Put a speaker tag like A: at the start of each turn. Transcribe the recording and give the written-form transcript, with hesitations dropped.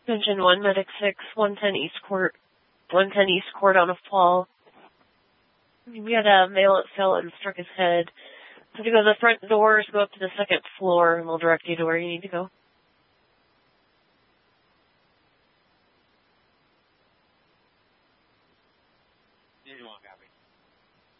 A: Engine 1, Medic 6, 110 East Court. 110 East Court on a fall. We had a male that fell and struck his head. So to go to the front doors, go up to the second floor, and we'll direct you to where you need to go.
B: Engine 1, copy.